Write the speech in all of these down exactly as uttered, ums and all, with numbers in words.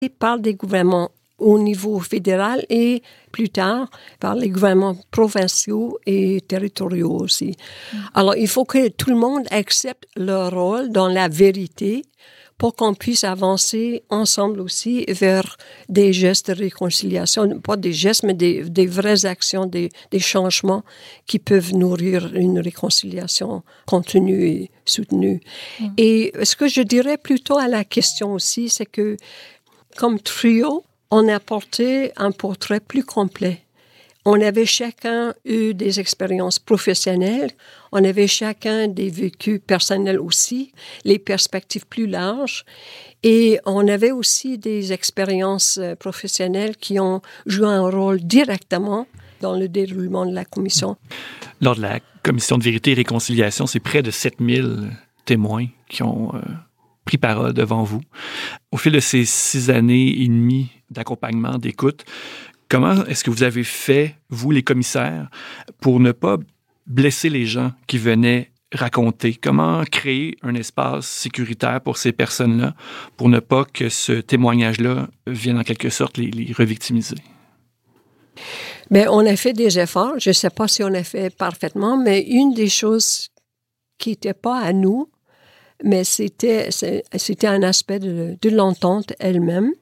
par des gouvernements au niveau fédéral et plus tard par les gouvernements provinciaux et territoriaux aussi. Mmh. Alors, il faut que tout le monde accepte leur rôle dans la vérité pour qu'on puisse avancer ensemble aussi vers des gestes de réconciliation, pas des gestes, mais des, des vraies actions, des, des changements qui peuvent nourrir une réconciliation continue et soutenue. Mmh. Et ce que je dirais plutôt à la question aussi, c'est que comme trio, on a apporté un portrait plus complet. On avait chacun eu des expériences professionnelles, on avait chacun des vécus personnels aussi, les perspectives plus larges, et on avait aussi des expériences professionnelles qui ont joué un rôle directement dans le déroulement de la commission. Lors de la commission de vérité et réconciliation, c'est près de sept mille témoins qui ont euh, pris parole devant vous. Au fil de ces six années et demie d'accompagnement, d'écoute, comment est-ce que vous avez fait, vous, les commissaires, pour ne pas blesser les gens qui venaient raconter? Comment créer un espace sécuritaire pour ces personnes-là pour ne pas que ce témoignage-là vienne en quelque sorte les, les revictimiser? Bien, on a fait des efforts. Je ne sais pas si on a fait parfaitement, mais une des choses qui n'était pas à nous, mais c'était, c'était un aspect de, de l'entente elle-même.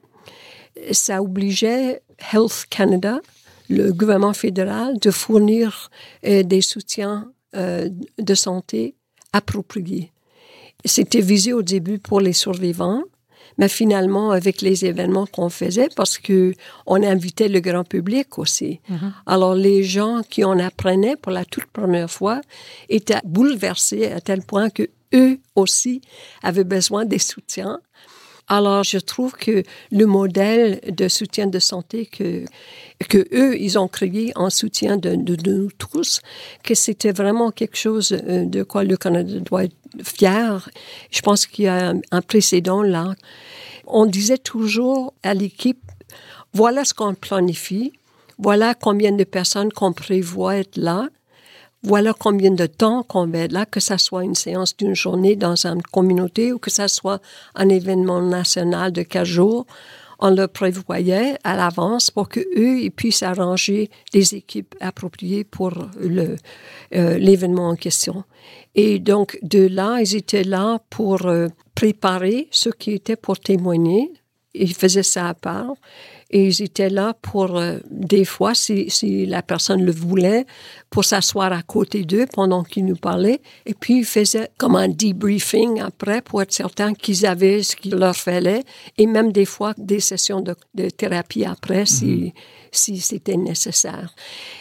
Ça obligeait Health Canada, le gouvernement fédéral, de fournir euh, des soutiens euh, de santé appropriés. C'était visé au début pour les survivants, mais finalement, avec les événements qu'on faisait, parce que on invitait le grand public aussi. Mm-hmm. Alors, les gens qui en apprenaient pour la toute première fois étaient bouleversés à tel point que eux aussi avaient besoin des soutiens. Alors, je trouve que le modèle de soutien de santé que, que eux, ils ont créé en soutien de, de, de nous tous, que c'était vraiment quelque chose de quoi le Canada doit être fier. Je pense qu'il y a un, un précédent là. On disait toujours à l'équipe, voilà ce qu'on planifie, voilà combien de personnes qu'on prévoit être là, voilà combien de temps qu'on va être là, que ça soit une séance d'une journée dans une communauté ou que ça soit un événement national de quatre jours. On le prévoyait à l'avance pour qu'eux, ils puissent arranger des équipes appropriées pour le, euh, l'événement en question. Et donc, de là, ils étaient là pour euh, préparer ceux qui étaient pour témoigner. Ils faisaient ça à part. Et ils étaient là pour, euh, des fois, si, si la personne le voulait, pour s'asseoir à côté d'eux pendant qu'ils nous parlaient. Et puis, ils faisaient comme un debriefing après pour être certains qu'ils avaient ce qu'il leur fallait. Et même des fois, des sessions de, de thérapie après, si, mm-hmm. si c'était nécessaire.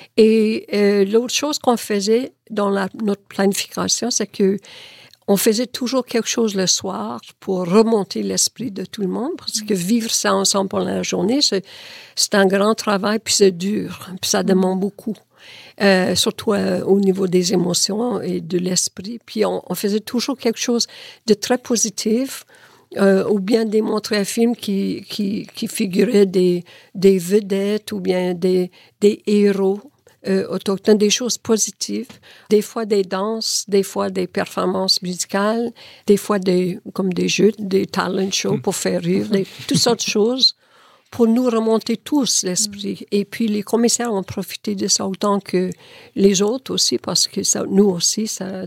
Et euh, l'autre chose qu'on faisait dans la, notre planification, c'est que on faisait toujours quelque chose le soir pour remonter l'esprit de tout le monde, parce que vivre ça ensemble pendant la journée, c'est, c'est un grand travail, puis c'est dur, puis ça demande beaucoup, euh, surtout euh, au niveau des émotions et de l'esprit. Puis on, on faisait toujours quelque chose de très positif, euh, ou bien démontrer un film qui, qui, qui figurait des, des vedettes ou bien des, des héros Euh, autochtones, des choses positives, des fois des danses, des fois des performances musicales, des fois des, comme des jeux, des talent shows pour faire rire, des, toutes sortes de choses pour nous remonter tous l'esprit. Et puis les commissaires ont profité de ça autant que les autres aussi, parce que ça, nous aussi, ça,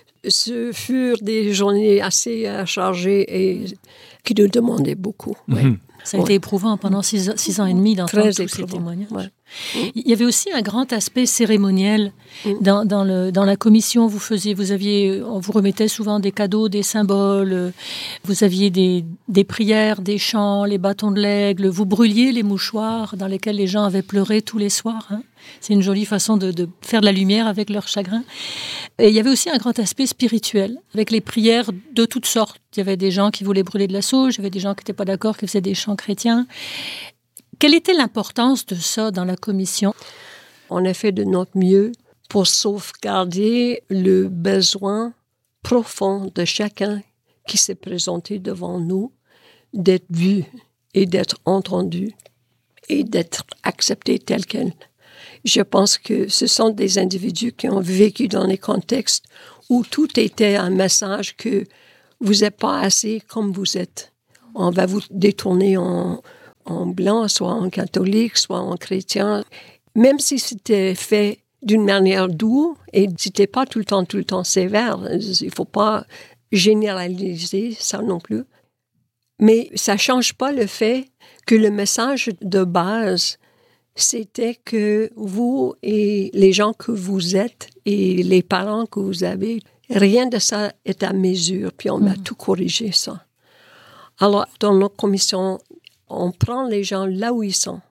ce furent des journées assez chargées et qui nous demandaient beaucoup. Mm-hmm. Ouais. Ça a été éprouvant pendant six, six ans et demi d'entendre tous ces témoignages. Ouais. Il y avait aussi un grand aspect cérémoniel mmh. dans, dans, le, dans la commission. Vous faisiez, vous aviez, on vous remettait souvent des cadeaux, des symboles. Vous aviez des, des prières, des chants, les bâtons de l'aigle. Vous brûliez les mouchoirs dans lesquels les gens avaient pleuré tous les soirs. Hein. C'est une jolie façon de, de faire de la lumière avec leur chagrin. Et il y avait aussi un grand aspect spirituel, avec les prières de toutes sortes. Il y avait des gens qui voulaient brûler de la sauge, il y avait des gens qui n'étaient pas d'accord, qui faisaient des chants chrétiens. Quelle était l'importance de ça dans la commission? On a fait de notre mieux pour sauvegarder le besoin profond de chacun qui s'est présenté devant nous, d'être vu et d'être entendu et d'être accepté tel quel. Je pense que ce sont des individus qui ont vécu dans des contextes où tout était un message que vous n'êtes pas assez comme vous êtes. On va vous détourner, on, en blanc, soit en catholique, soit en chrétien. Même si c'était fait d'une manière douce et c'était pas tout le temps, tout le temps sévère. Il faut pas généraliser ça non plus. Mais ça change pas le fait que le message de base, c'était que vous et les gens que vous êtes et les parents que vous avez, rien de ça est à mesure. Puis on mmh. va tout corriger ça. Alors, dans notre commission, on prend les gens là où ils sont.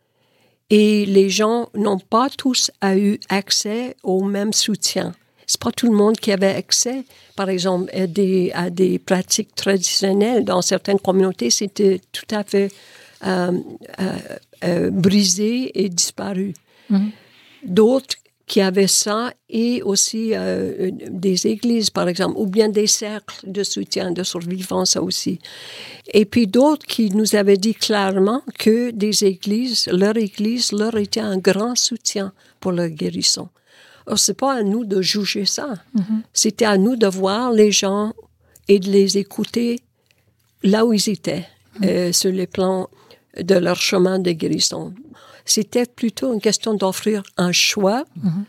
Et les gens n'ont pas tous eu accès au même soutien. C'est pas tout le monde qui avait accès, par exemple, à des, à des pratiques traditionnelles. Dans certaines communautés, c'était tout à fait euh, euh, euh, brisé et disparu. Mm-hmm. D'autres qui avaient ça et aussi euh, des églises, par exemple, ou bien des cercles de soutien, de survivants, ça aussi. Et puis d'autres qui nous avaient dit clairement que des églises, leur église leur était un grand soutien pour leur guérison. Alors, c'est pas à nous de juger ça. Mm-hmm. C'était à nous de voir les gens et de les écouter là où ils étaient, mm-hmm. euh, sur le plan de leur chemin de guérison. C'était plutôt une question d'offrir un choix mm-hmm.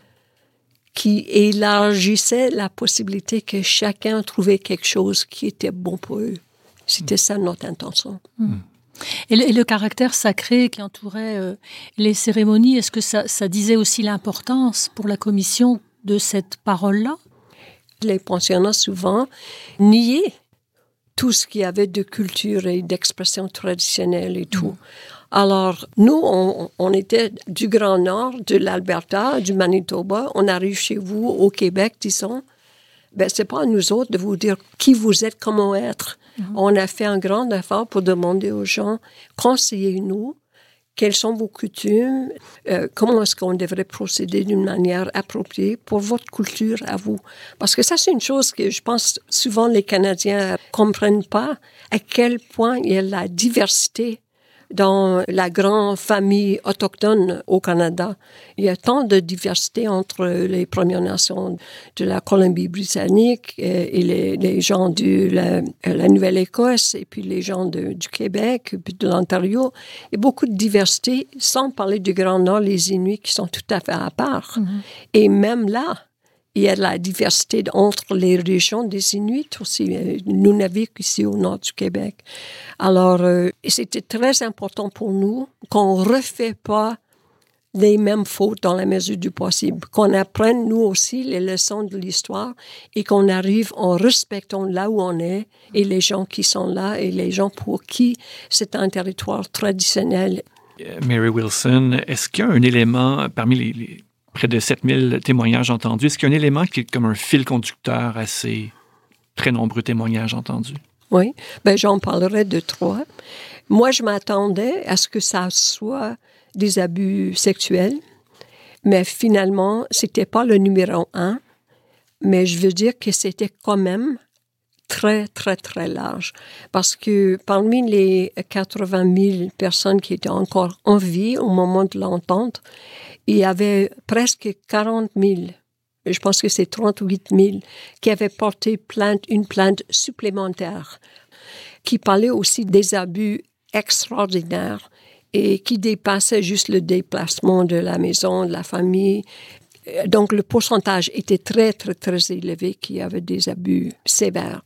qui élargissait la possibilité que chacun trouvait quelque chose qui était bon pour eux. C'était mm-hmm. ça notre intention. Mm-hmm. Et, le, et le caractère sacré qui entourait euh, les cérémonies, est-ce que ça, ça disait aussi l'importance pour la commission de cette parole-là? Les pensionnats, souvent, niaient tout ce qu'il y avait de culture et d'expression traditionnelle et tout. Mm. Alors, nous, on, on était du Grand Nord, de l'Alberta, du Manitoba. On arrive chez vous, au Québec, disons. Ben, c'est pas à nous autres de vous dire qui vous êtes, comment être. Mm-hmm. On a fait un grand effort pour demander aux gens, conseillez-nous, quelles sont vos coutumes, euh, comment est-ce qu'on devrait procéder d'une manière appropriée pour votre culture à vous. Parce que ça, c'est une chose que je pense souvent les Canadiens comprennent pas, à quel point il y a la diversité dans la grande famille autochtone au Canada. Il y a tant de diversité entre les Premières Nations de la Colombie-Britannique et les, les gens de la, la Nouvelle-Écosse et puis les gens de, du Québec et puis de l'Ontario. Il y a beaucoup de diversité, sans parler du Grand Nord, les Inuits qui sont tout à fait à part. Mm-hmm. Et même là, il y a de la diversité entre les régions des Inuits aussi. Nous n'avions qu'ici au nord du Québec. Alors, euh, c'était très important pour nous qu'on ne refait pas les mêmes fautes dans la mesure du possible. Qu'on apprenne, nous aussi, les leçons de l'histoire et qu'on arrive en respectant là où on est et les gens qui sont là et les gens pour qui c'est un territoire traditionnel. Mary Wilson, est-ce qu'il y a un élément parmi les... les... près de sept mille témoignages entendus. Est-ce qu'il y a un élément qui est comme un fil conducteur à ces très nombreux témoignages entendus? Oui, ben j'en parlerai de trois. Moi, je m'attendais à ce que ça soit des abus sexuels, mais finalement, c'était pas le numéro un, mais je veux dire que c'était quand même très, très, très large. Parce que parmi les quatre-vingt mille personnes qui étaient encore en vie au moment de l'entente, il y avait presque quarante mille, je pense que c'est trente-huit mille, qui avaient porté plainte, une plainte supplémentaire, qui parlait aussi des abus extraordinaires et qui dépassaient juste le déplacement de la maison, de la famille. Donc, le pourcentage était très, très, très élevé qu'il y avait des abus sévères.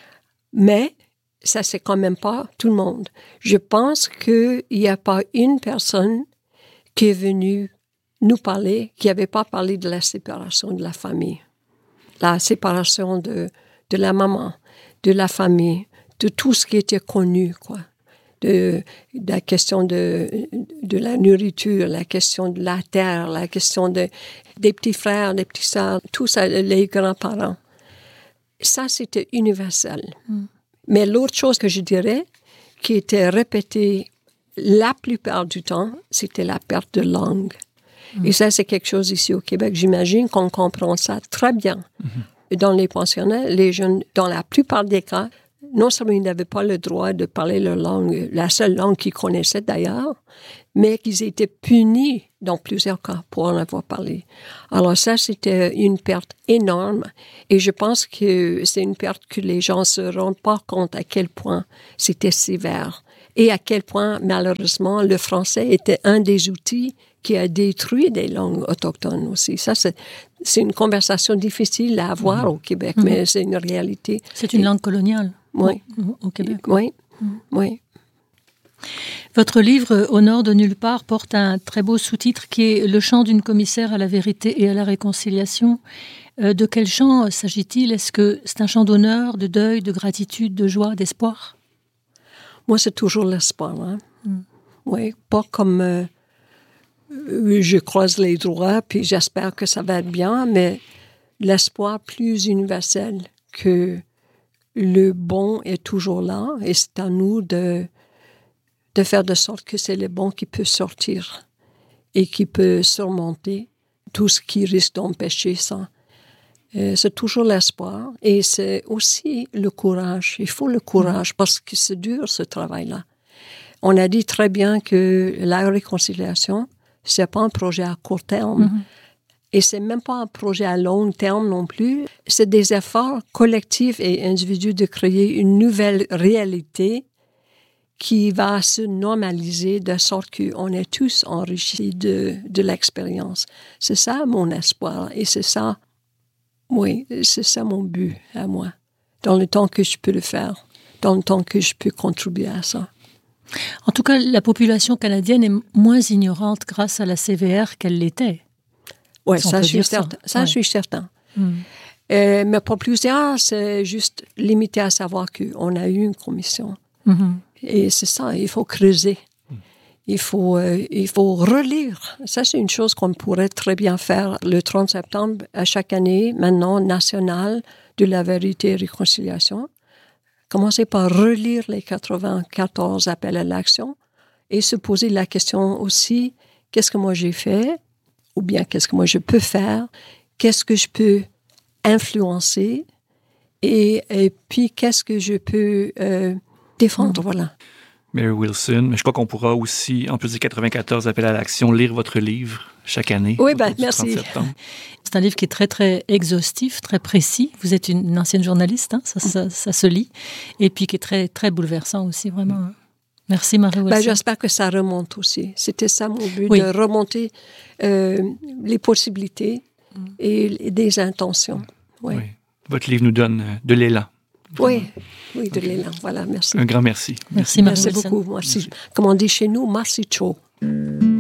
Mais ça, c'est quand même pas tout le monde. Je pense qu'il n'y a pas une personne qui est venue nous parler, qui n'avait pas parlé de la séparation de la famille. La séparation de, de la maman, de la famille, de tout ce qui était connu, quoi. De, de la question de, de la nourriture, la question de la terre, la question de, des petits frères, des petits sœurs, tout ça, les grands-parents. Ça, c'était universel. Mm. Mais l'autre chose que je dirais, qui était répétée la plupart du temps, c'était la perte de langue. Mm. Et ça, c'est quelque chose ici au Québec. J'imagine qu'on comprend ça très bien. Mm-hmm. Dans les pensionnats, les jeunes, dans la plupart des cas, non seulement ils n'avaient pas le droit de parler leur langue, la seule langue qu'ils connaissaient d'ailleurs, mais qu'ils étaient punis dans plusieurs cas pour en avoir parlé. Alors ça, c'était une perte énorme et je pense que c'est une perte que les gens ne se rendent pas compte à quel point c'était sévère et à quel point, malheureusement, le français était un des outils qui a détruit des langues autochtones aussi. Ça, c'est, c'est une conversation difficile à avoir mmh. au Québec, mmh. mais c'est une réalité. C'est une et, langue coloniale oui. au, au Québec. Oui, mmh. oui. Votre livre « Au nord de nulle part » porte un très beau sous-titre qui est « Le chant d'une commissaire à la vérité et à la réconciliation ». Euh, de quel chant s'agit-il? Est-ce que c'est un chant d'honneur, de deuil, de gratitude, de joie, d'espoir? Moi, c'est toujours l'espoir. Hein? Mm. Oui, pas comme euh, je croise les doigts puis j'espère que ça va être bien, mais l'espoir plus universel que le bon est toujours là et c'est à nous de, de faire de sorte que c'est le bon qui peut sortir et qui peut surmonter tout ce qui risque d'empêcher ça. Euh, c'est toujours l'espoir et c'est aussi le courage. Il faut le courage parce que c'est dur ce travail-là. On a dit très bien que la réconciliation, c'est pas un projet à court terme mm-hmm. et c'est même pas un projet à long terme non plus. C'est des efforts collectifs et individuels de créer une nouvelle réalité qui va se normaliser de sorte qu'on est tous enrichis de, de l'expérience. C'est ça mon espoir et c'est ça. Oui, c'est ça mon but à moi, dans le temps que je peux le faire, dans le temps que je peux contribuer à ça. En tout cas, la population canadienne est moins ignorante grâce à la C V R qu'elle l'était. Oui, ça, je suis certain. Ça, ouais. je suis certain. Mm. Euh, mais pour plusieurs, c'est juste limité à savoir qu'on a eu une commission. Mm-hmm. Et c'est ça, il faut creuser. Il faut, euh, il faut relire. Ça, c'est une chose qu'on pourrait très bien faire le trente septembre à chaque année, maintenant, national de la vérité et réconciliation. Commencer par relire les quatre-vingt-quatorze appels à l'action et se poser la question aussi, qu'est-ce que moi j'ai fait? Ou bien qu'est-ce que moi je peux faire? Qu'est-ce que je peux influencer? Et, et puis, qu'est-ce que je peux euh, défendre? Mmh. Voilà. Mary Wilson, mais je crois qu'on pourra aussi, en plus des quatre-vingt-quatorze appels à l'action, lire votre livre chaque année. Oui, ben, merci. C'est un livre qui est très, très exhaustif, très précis. Vous êtes une, une ancienne journaliste, hein, ça, ça, ça se lit. Et puis qui est très, très bouleversant aussi, vraiment. Hein. Merci, Mary Wilson. Ben, j'espère que ça remonte aussi. C'était ça mon but, oui. de remonter euh, les possibilités mm. et, et des intentions. Oui. oui. Votre livre nous donne de l'élan. Oui, oui, de l'élan. Voilà, merci. Un grand merci. Merci, Mary Merci Wilson. beaucoup. Merci. Comme on dit chez nous, merci chaud.